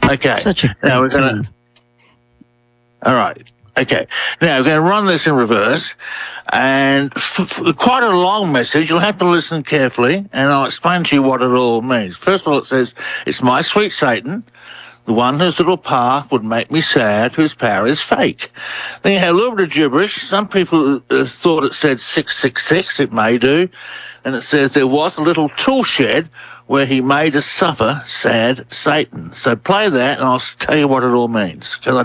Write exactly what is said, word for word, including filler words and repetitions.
Okay. Such a great now we're tune. going to. All right. Okay. Now we're going to run this in reverse, and f- f- quite a long message. You'll have to listen carefully, and I'll explain to you what it all means. First of all, it says, "It's my sweet Satan, the one whose little path would make me sad, whose power is fake." Then you have a little bit of gibberish. Some people uh, thought it said six six six. It may do. And it says, "There was a little tool shed where he made us suffer, sad Satan." So play that, and I'll tell you what it all means. 'Cause I